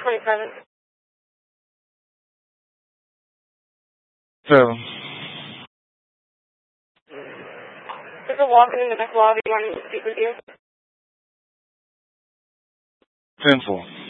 27. 7. There's a walk-in in the next lobby. You want me to speak with you? 10-4.